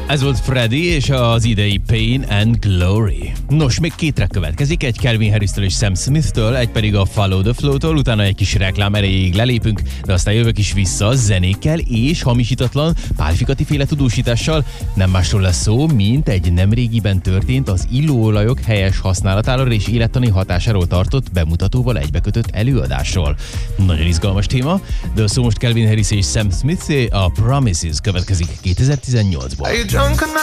Ez volt Freddy és az idei Pain and Glory. Nos, még két track következik, egy Calvin Harris-től és Sam Smith-től, egy pedig a Follow the Flow-tól, utána egy kis reklám erejéig lelépünk, de aztán jövök is vissza zenékkel és hamisítatlan Pálfikati féle tudósítással. Nem másról lesz szó, mint egy nemrégiben történt az illóolajok helyes használatáról és élettani hatásáról tartott bemutatóval egybekötött előadásról. Nagyon izgalmas téma, de szó most Calvin Harris és Sam Smith, a Promises következik 2018-ból.